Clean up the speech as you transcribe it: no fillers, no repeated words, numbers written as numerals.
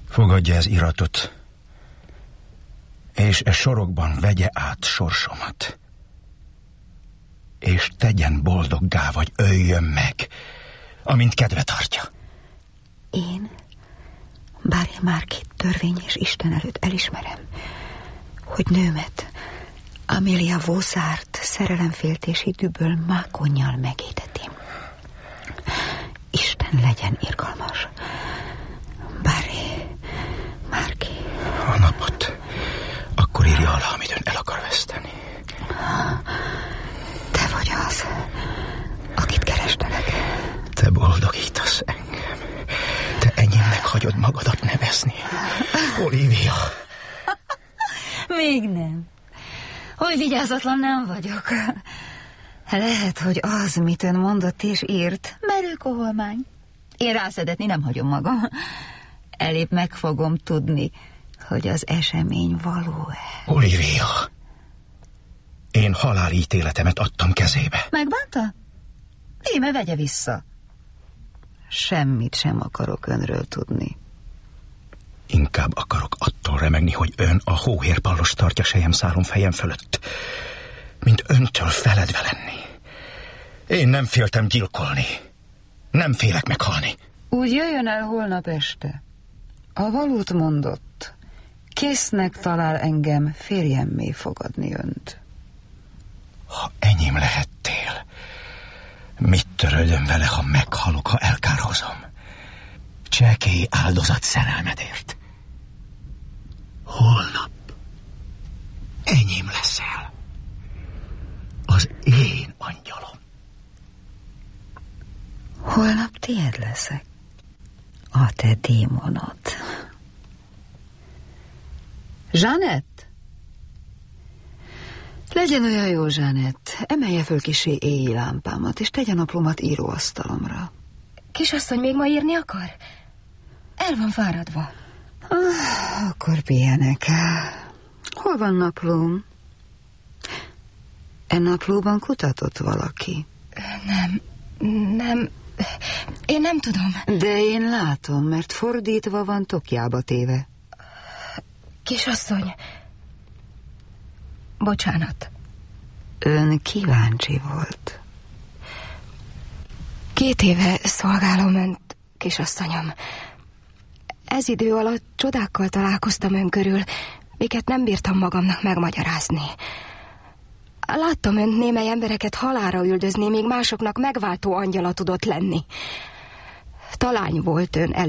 Fogadja ez iratot, és e sorokban vegye át sorsomat, és tegyen boldoggá, vagy öljön meg, amint kedve tartja. Én, bár én már két törvény és Isten előtt elismerem, hogy nőmet, Amelia Vosárt szerelemféltési dühből mákonnyal megétetém. Isten legyen irgalmas. Báré, Márki. A napot akkor írja alá, amit ön el akar veszteni. Te vagy az, akit kerestelek. Te boldogítasz engem. Te enyémnek hagyod magadat nevezni. Olivia. Még nem. Hogy vigyázatlan nem vagyok. Lehet, hogy az, mit ön mondott és írt, merő koholmány. Én rászedetni nem hagyom magam. Elébb meg fogom tudni, hogy az esemény való-e. Olivia, én halálítéletemet adtam kezébe. Megbánta? Íme vegye vissza. Semmit sem akarok önről tudni. Inkább akarok attól remegni, hogy ön a hóhérpallos tartja selyemszálon fejem fölött, mint öntől feledve lenni. Én nem féltem gyilkolni. Nem félek meghalni. Úgy jöjjön el holnap este. A valót mondott. Késznek talál engem férjemmé fogadni önt. Ha enyém lehettél, mit törődöm vele, ha meghalok, ha elkárhozom? Csekély áldozat szerelmedért. Holnap enyém leszel. Az én angyalom. Holnap tiéd leszek. A te démonod. Zsánett? Legyen olyan jó, Zsánett. Emelje föl kisé éjjel lámpámat, és tegye naplómat íróasztalomra. Kisasszony még ma írni akar? El van fáradva. Akkor pihenek. Hol van naplóm? E naplóban kutatott valaki? Nem. Én nem tudom. De én látom, mert fordítva van tokjába téve. Kisasszony. Bocsánat. Ön kíváncsi volt. 2 éve szolgálom önt, kisasszonyom. Ez idő alatt csodákkal találkoztam ön körül, miket nem bírtam magamnak megmagyarázni. Láttam önt némely embereket halálra üldözni, míg másoknak megváltó angyala tudott lenni. Talány volt ön